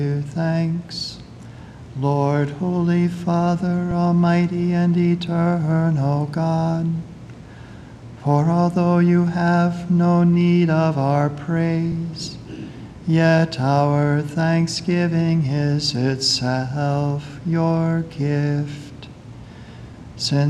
you thanks. Lord, Holy Father, Almighty and eternal God, for although you have no need of our praise, yet our thanksgiving is itself your gift. Since